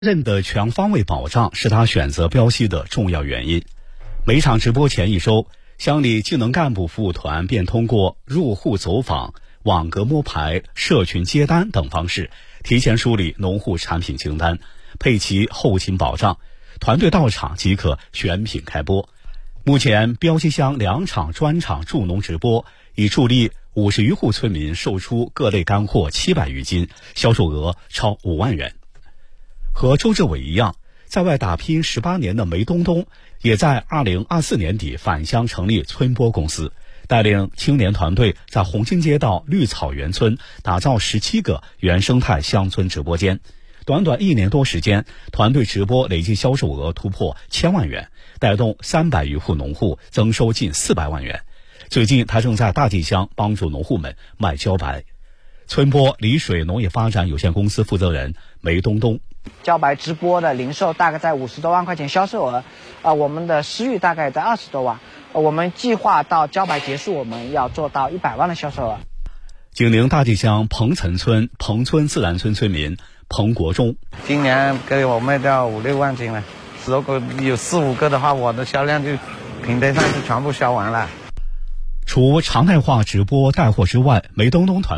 任的全方位保障是他选择标西的重要原因。每场直播前一周，乡里技能干部服务团便通过入户走访、网格摸排、社群接单等方式，提前梳理农户产品清单，配齐后勤保障，团队到场即可选品开播。目前标西乡2场专场助农直播已助力50余户村民售出各类干货700余斤，销售额超5万元。和周志伟一样，在外打拼18年的梅东东，也在2024年底返乡成立村播公司，带领青年团队在红星街道绿草原村打造17个原生态乡村直播间。短短1年多时间，团队直播累计销售额突破1000万元，带动300余户农户增收近400万元。最近，他正在大济乡帮助农户们卖茭白。村播丽水农业发展有限公司负责人梅东东： 茭白直播的零售大概在50多万块钱销售额，我们的私域大概在20多万，我们计划到茭白结束，我们要做到100万的销售额。 景宁大济乡彭岑村彭村自然村村民彭国忠： 今年给我卖掉5、6万斤了，如果有4、5个的话，我的销量就平台上就全部销完了。 除常态化直播带货之外，梅东东团